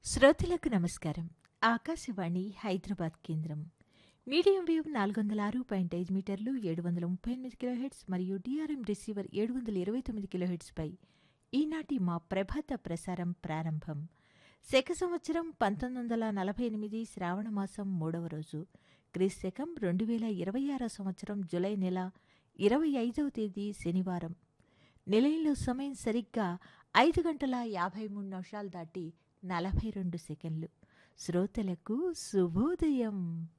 శ్రోతలకు నమస్కారం. ఆకాశవాణి హైదరాబాద్ కేంద్రం. మీడియం వేవ్ 406.5 మీటర్లు 738 కిలోహెర్ట్జ్ మరియు డిఆర్ఎం రిసీవర్ 729 కిలోహెర్ట్జ్పై ఈనాటి మా ప్రభాత ప్రసారం ప్రారంభం. శక సంవత్సరం 1948 శ్రావణ మాసం 3వ రోజు, క్రీస్తకం 2026 సంవత్సరం జులై నెల 25వ తేదీ శనివారం. నిలయంలో సమయం సరిగ్గా 5 గంటల 53 నిమిషాలు దాటి 42 సెకండ్లు. శ్రోతలకు శుభోదయం.